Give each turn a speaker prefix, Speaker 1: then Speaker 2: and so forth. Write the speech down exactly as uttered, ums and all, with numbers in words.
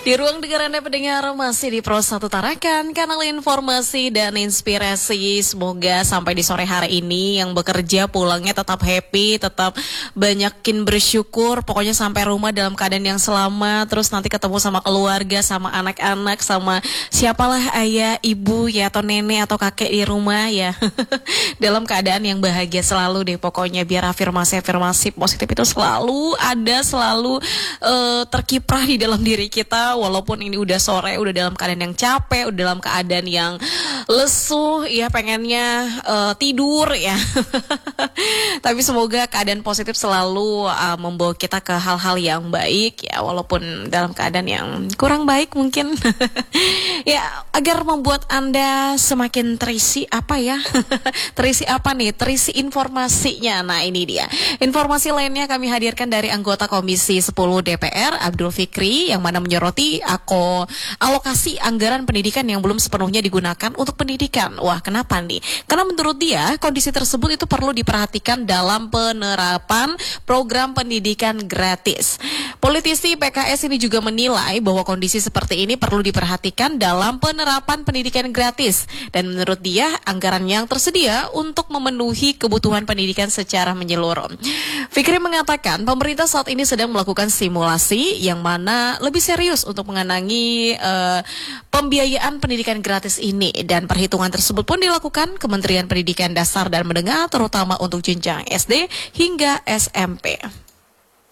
Speaker 1: Di ruang dengar Anda pendengar masih di Pro satu Tarakan, kanal informasi dan inspirasi. Semoga sampai di sore hari ini yang bekerja pulangnya tetap happy, tetap banyakin bersyukur. Pokoknya sampai rumah dalam keadaan yang selamat. Terus nanti ketemu sama keluarga, sama anak-anak, sama siapalah ayah, ibu ya, atau nenek atau kakek di rumah ya. Dalam keadaan yang bahagia selalu deh pokoknya, biar afirmasi-afirmasi positif itu selalu ada, selalu uh, terkiprah di dalam diri kita. Walaupun ini udah sore, udah dalam keadaan yang capek, udah dalam keadaan yang lesuh, ya pengennya uh, tidur ya. Tapi semoga keadaan positif selalu uh, membawa kita ke hal-hal yang baik ya, walaupun dalam keadaan yang kurang baik mungkin. Ya, agar membuat Anda semakin terisi apa ya? Terisi apa nih? Terisi informasinya. Nah, ini dia. Informasi lainnya kami hadirkan dari anggota Komisi sepuluh D P R Abdul Fikri, yang mana menyoroti Ako, alokasi anggaran pendidikan yang belum sepenuhnya digunakan untuk pendidikan. Wah, kenapa nih? Karena menurut dia kondisi tersebut itu perlu diperhatikan dalam penerapan program pendidikan gratis. Politisi P K S ini juga menilai bahwa kondisi seperti ini perlu diperhatikan dalam penerapan pendidikan gratis. Dan menurut dia anggaran yang tersedia untuk memenuhi kebutuhan pendidikan secara menyeluruh. Fikri mengatakan pemerintah saat ini sedang melakukan simulasi yang mana lebih serius untuk mengenangi uh, pembiayaan pendidikan gratis ini, dan perhitungan tersebut pun dilakukan Kementerian Pendidikan Dasar dan Menengah terutama untuk jenjang S D hingga S M P.